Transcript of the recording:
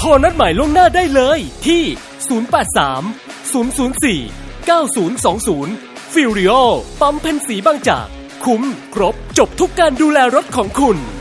รนัดหมายล่วงหน้าได้เลยที่ 083 004 9020 ฟิวริโอปั๊มเพ็ญศรีบางจากคุ้มครบจบทุกการดูแลรถของคุณ